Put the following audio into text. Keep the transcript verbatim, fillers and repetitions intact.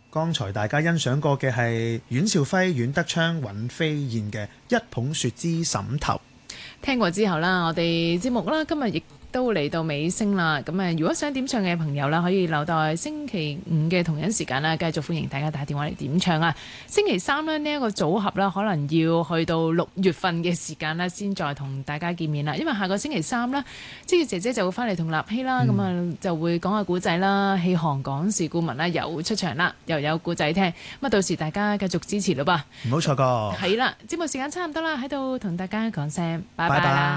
剛才大家欣賞過嘅係阮兆輝、阮德昌、尹飛燕嘅《一捧雪之枕頭》。 聽過之後啦，我哋節目啦今日亦都嚟到尾聲啦。咁啊，如果想點唱嘅朋友啦，可以留待星期五嘅同樣時間啦，繼續歡迎大家打電話嚟點唱啊。星期三呢，呢一個組合啦，可能要去到六月份嘅時間啦，先再同大家見面啦。因為下個星期三啦，職業姐姐就會翻嚟同立希啦，咁啊、嗯、就會講下古仔啦，戲行港事顧問啦又出場啦，又有古仔聽。咁啊，到時大家繼續支持咯噃， 唔好錯過。 係啦，節目時間差唔多啦，喺度同大家講聲拜拜啦。 拜拜。